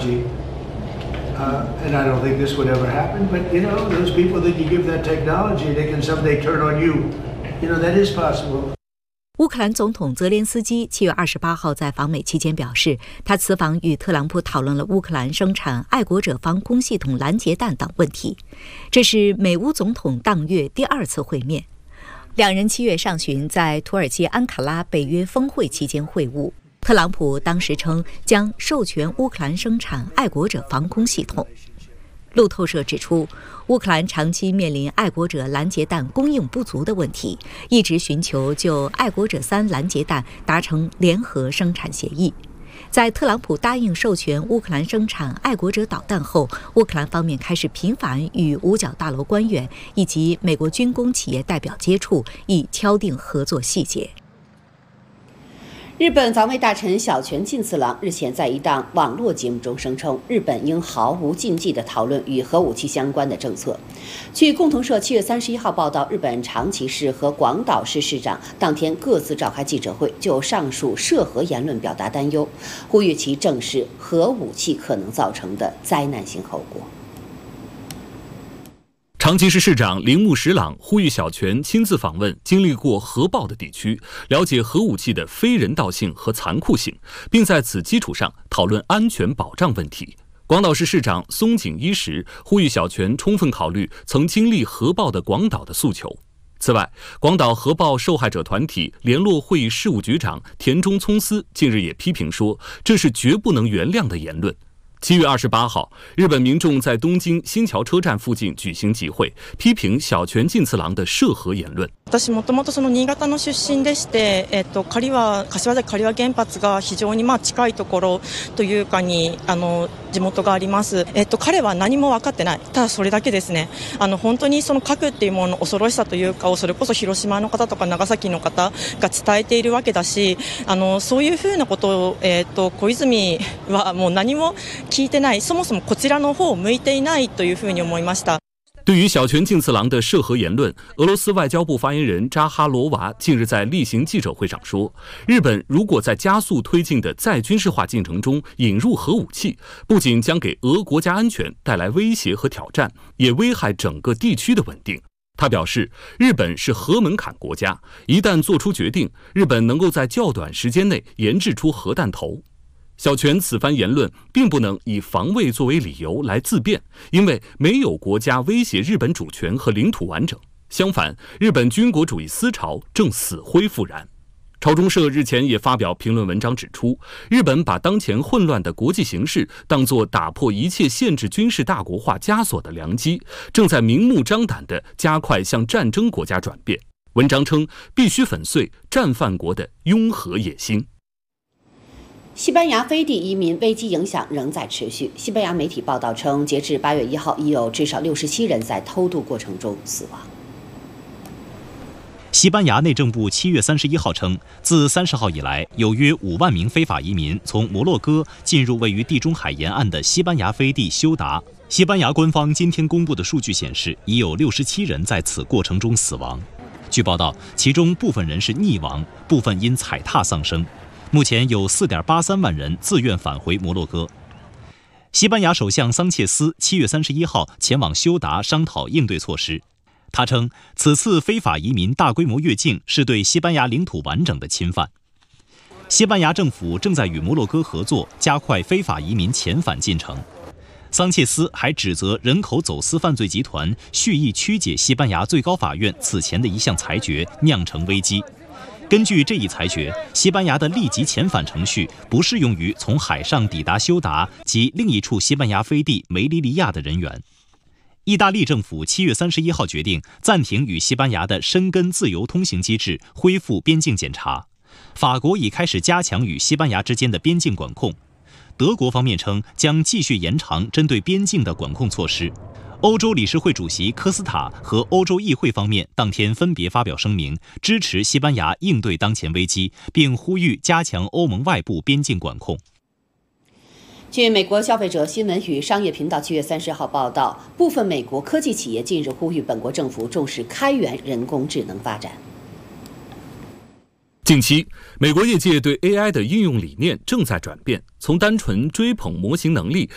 technology. And I don't think this would ever happen, but those people that you give that technology, they can someday turn on you. That is possible. 乌克兰总统泽连斯基7月28号在访美期间表示，他此访与特朗普讨论了乌克兰生产爱国者防空系统拦截弹等问题。这是美乌总统当月第2次会面。两人7月上旬在土耳其安卡拉北约峰会期间会晤。特朗普当时称将授权乌克兰生产爱国者防空系统。路透社指出，乌克兰长期面临爱国者拦截弹供应不足的问题，一直寻求就爱国者3拦截弹达成联合生产协议。在特朗普答应授权乌克兰生产爱国者导弹后，乌克兰方面开始频繁与五角大楼官员以及美国军工企业代表接触，以敲定合作细节。 日本防卫大臣小泉进次郎日前在一档网络节目中声称，日本应毫无禁忌地讨论与核武器相关的政策。据共同社7月31号报道，日本长崎市和广岛市市长当天各自召开记者会，就上述涉核言论表达担忧，呼吁其正视核武器可能造成的灾难性后果。 长崎市市长铃木实朗呼吁小泉亲自访问经历过核爆的地区，了解核武器的非人道性和残酷性，并在此基础上讨论安全保障问题。广岛市市长松井一时呼吁小泉充分考虑曾经历核爆的广岛的诉求。此外，广岛核爆受害者团体联络会议事务局长田中聪司近日也批评说，这是绝不能原谅的言论。7月28号，日本民众在东京新桥车站附近举行集会，批评小泉进次郎的涉核言論。 私もともとその新潟の出身でして、柏崎刈羽原発が非常に近いところというかに地元があります。彼は何も分かってない。ただそれだけですね。本当にその核っていうものの恐ろしさというかをそれこそ広島の方とか長崎の方が伝えているわけだし、そういうふうなことを小泉はもう何も聞いてない。そもそもこちらの方を向いていないというふうに思いました。 对于小泉进次郎的涉核言论，俄罗斯外交部发言人扎哈罗娃近日在例行记者会上说，日本如果在加速推进的再军事化进程中引入核武器，不仅将给俄国家安全带来威胁和挑战，也危害整个地区的稳定。他表示，日本是核门槛国家，一旦做出决定，日本能够在较短时间内研制出核弹头。小泉此番言论并不能以防卫作为理由来自辩，因为没有国家威胁日本主权和领土完整。相反，日本军国主义思潮正死灰复燃。朝中社日前也发表评论文章指出，日本把当前混乱的国际形势当作打破一切限制军事大国化枷锁的良机，正在明目张胆地加快向战争国家转变。文章称，必须粉碎战犯国的拥核野心。 西班牙飞地移民危机影响仍在持续。西班牙媒体报道称，截至8月1号，已有至少67人在偷渡过程中死亡。 西班牙内政部7月31号称，自30号以来，有约5万名非法移民从摩洛哥进入位于地中海沿岸的西班牙飞地休达。西班牙官方今天公布的数据显示，已有67人在此过程中死亡。据报道，其中部分人是溺亡，部分因踩踏丧生。目前有4.83万人自愿返回摩洛哥。西班牙首相桑切斯7月31号前往休达商讨应对措施。他称，此次非法移民大规模越境是对西班牙领土完整的侵犯。西班牙政府正在与摩洛哥合作，加快非法移民遣返进程。桑切斯还指责人口走私犯罪集团蓄意曲解西班牙最高法院此前的一项裁决，酿成危机。根据这一裁决，西班牙的立即遣返程序不适用于从海上抵达休达及另一处西班牙飞地梅利利亚的人员。意大利政府7月31号决定暂停与西班牙的申根自由通行机制，恢复边境检查。法国已开始加强与西班牙之间的边境管控。德国方面称将继续延长针对边境的管控措施。欧洲理事会主席科斯塔和欧洲议会方面当天分别发表声明，支持西班牙应对当前危机，并呼吁加强欧盟外部边境管控。 据美国消费者新闻与商业频道7月30号报道，部分美国科技企业近日呼吁本国政府重视开源人工智能发展。 近期，美国业界对 AI 的应用理念正在转变，从单纯追捧模型能力